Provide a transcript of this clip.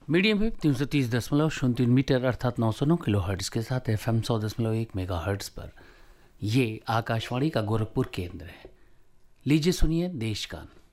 Medium wave 330.03 metre अर्थात 909 kilo hertz के साथ FM 100.1 मेगा हर्ट्ज़ पर ये आकाशवाणी का गोरखपुर केंद्र है। लीजिए सुनिए देश गान।